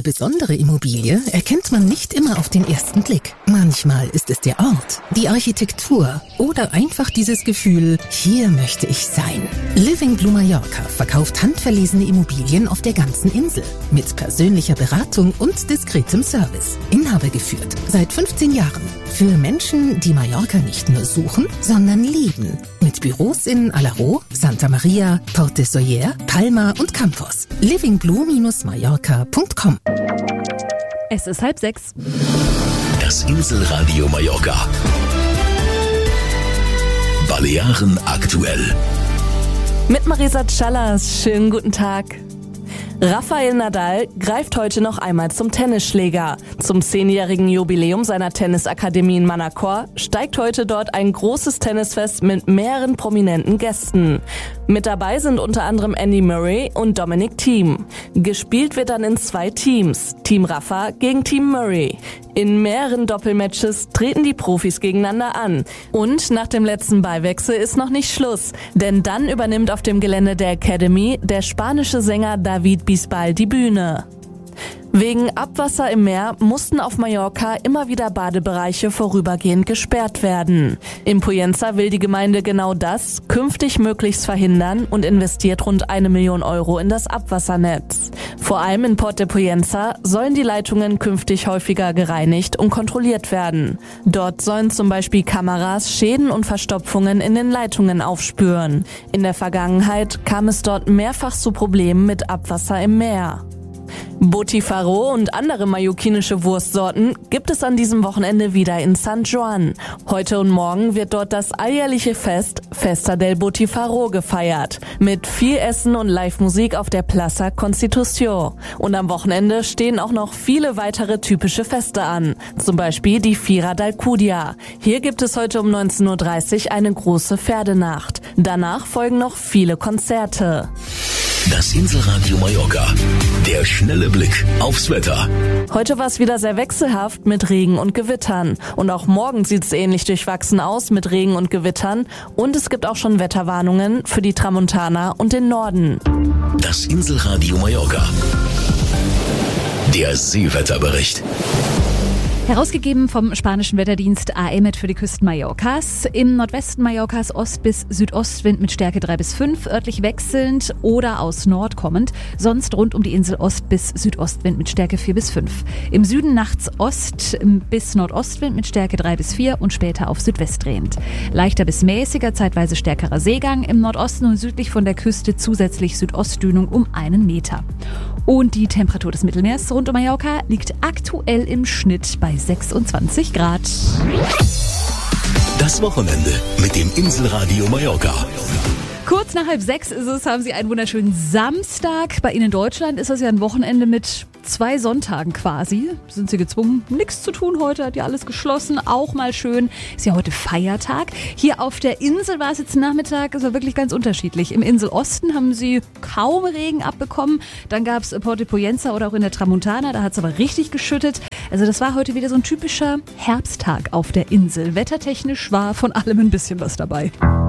Eine besondere Immobilie erkennt man nicht immer auf den ersten Blick. Manchmal ist es der Ort, die Architektur oder einfach dieses Gefühl, hier möchte ich sein. Living Blue Mallorca verkauft handverlesene Immobilien auf der ganzen Insel. Mit persönlicher Beratung und diskretem Service. Inhaber geführt. Seit 15 Jahren. Für Menschen, die Mallorca nicht nur suchen, sondern lieben. Mit Büros in Alaró, Santa Maria, Porte Soller, Palma und Campos. livingblue-mallorca.com. Es ist 5:30. Das Inselradio Mallorca. Balearen aktuell. Mit Marisa Callas. Schönen guten Tag. Rafael Nadal greift heute noch einmal zum Tennisschläger. Zum 10-jährigen Jubiläum seiner Tennisakademie in Manacor steigt heute dort ein großes Tennisfest mit mehreren prominenten Gästen. Mit dabei sind unter anderem Andy Murray und Dominic Thiem. Gespielt wird dann in 2 Teams, Team Rafa gegen Team Murray. In mehreren Doppelmatches treten die Profis gegeneinander an. Und nach dem letzten Ballwechsel ist noch nicht Schluss, denn dann übernimmt auf dem Gelände der Academy der spanische Sänger David Bisbal die Bühne. Wegen Abwasser im Meer mussten auf Mallorca immer wieder Badebereiche vorübergehend gesperrt werden. In Pollença will die Gemeinde genau das künftig möglichst verhindern und investiert rund 1 Million Euro in das Abwassernetz. Vor allem in Port de Pollença sollen die Leitungen künftig häufiger gereinigt und kontrolliert werden. Dort sollen zum Beispiel Kameras Schäden und Verstopfungen in den Leitungen aufspüren. In der Vergangenheit kam es dort mehrfach zu Problemen mit Abwasser im Meer. Botifaro und andere mallorquinische Wurstsorten gibt es an diesem Wochenende wieder in San Juan. Heute und morgen wird dort das alljährliche Fest Festa del Botifaro gefeiert. Mit viel Essen und Live-Musik auf der Plaza Constitución. Und am Wochenende stehen auch noch viele weitere typische Feste an. Zum Beispiel die Fira d'Alcúdia. Hier gibt es heute um 19.30 Uhr eine große Pferdenacht. Danach folgen noch viele Konzerte. Das Inselradio Mallorca. Der schnelle Blick aufs Wetter. Heute war es wieder sehr wechselhaft mit Regen und Gewittern. Und auch morgen sieht es ähnlich durchwachsen aus mit Regen und Gewittern. Und es gibt auch schon Wetterwarnungen für die Tramontana und den Norden. Das Inselradio Mallorca. Der Seewetterbericht. Herausgegeben vom spanischen Wetterdienst AEMET für die Küsten Mallorcas. Im Nordwesten Mallorcas Ost- bis Südostwind mit Stärke 3 bis 5, örtlich wechselnd oder aus Nord kommend. Sonst rund um die Insel Ost- bis Südostwind mit Stärke 4 bis 5. Im Süden nachts Ost- bis Nordostwind mit Stärke 3 bis 4 und später auf Südwest drehend. Leichter bis mäßiger, zeitweise stärkerer Seegang. Im Nordosten und südlich von der Küste zusätzlich Südostdünung um 1 Meter. Und die Temperatur des Mittelmeers rund um Mallorca liegt aktuell im Schnitt bei 26 Grad. Das Wochenende mit dem Inselradio Mallorca. Kurz nach 5:30 ist es, haben Sie einen wunderschönen Samstag. Bei Ihnen in Deutschland ist das ja ein Wochenende mit 2 Sonntagen quasi. Sind Sie gezwungen, nichts zu tun heute, hat ja alles geschlossen, auch mal schön. Ist ja heute Feiertag. Hier auf der Insel war es jetzt Nachmittag, es war wirklich ganz unterschiedlich. Im Inselosten haben Sie kaum Regen abbekommen. Dann gab es Port de Pollença oder auch in der Tramontana, da hat es aber richtig geschüttet. Also das war heute wieder so ein typischer Herbsttag auf der Insel. Wettertechnisch war von allem ein bisschen was dabei.